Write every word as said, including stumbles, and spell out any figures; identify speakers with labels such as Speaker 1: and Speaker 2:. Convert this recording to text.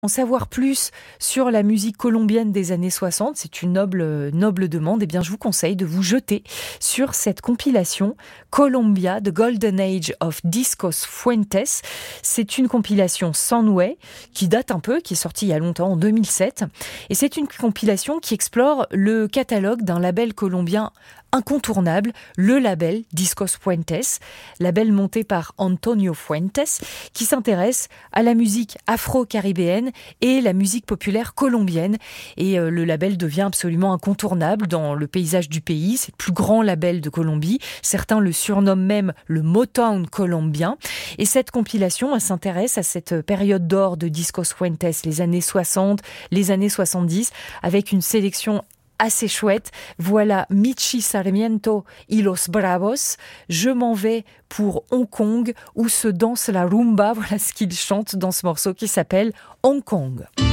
Speaker 1: En savoir plus sur la musique colombienne des années soixante, c'est une noble, noble demande, eh bien je vous conseille de vous jeter sur cette compilation Colombia, The Golden Age of Discos Fuentes. C'est une compilation Soundway qui date un peu, qui est sortie il y a longtemps, en deux mille sept. Et c'est une compilation qui explore le catalogue d'un label colombien incontournable, le label Discos Fuentes, label monté par Antonio Fuentes, qui s'intéresse à la musique afro-caribéenne et la musique populaire colombienne. Et euh, le label devient absolument incontournable dans le paysage du pays. C'est le plus grand label de Colombie. Certains le surnomment même le Motown colombien. Et cette compilation, elle s'intéresse à cette période d'or de Discos Fuentes, les années soixante, les années soixante-dix, avec une sélection assez chouette. Voilà Michi Sarmiento y Los Bravos. Je m'en vais pour Hong Kong où se danse la rumba. Voilà ce qu'il chante dans ce morceau qui s'appelle Hong Kong.